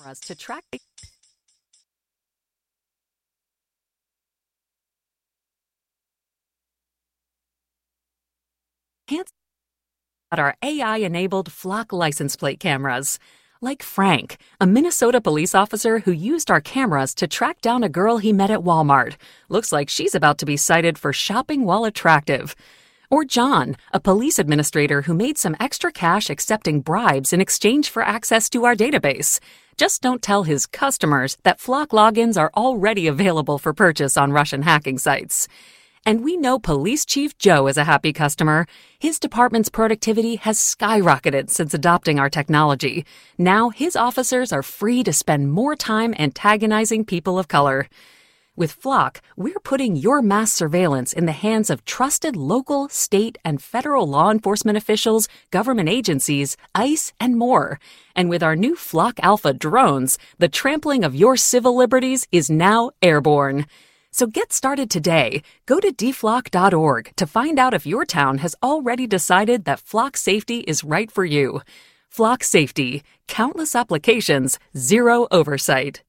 cameras to track. Can't our AI-enabled Flock license plate cameras. Like Frank, a Minnesota police officer who used our cameras to track down a girl he met at Walmart. Looks like she's about to be cited for shopping while attractive. Or John, a police administrator who made some extra cash accepting bribes in exchange for access to our database. Just don't tell his customers that Flock logins are already available for purchase on Russian hacking sites. And we know Police Chief Joe is a happy customer. His department's productivity has skyrocketed since adopting our technology. Now his officers are free to spend more time antagonizing people of color. With Flock, we're putting your mass surveillance in the hands of trusted local, state, and federal law enforcement officials, government agencies, ICE, and more. And with our new Flock Alpha drones, the trampling of your civil liberties is now airborne. So get started today. Go to dflock.org to find out if your town has already decided that Flock Safety is right for you. Flock Safety. Countless applications, zero oversight.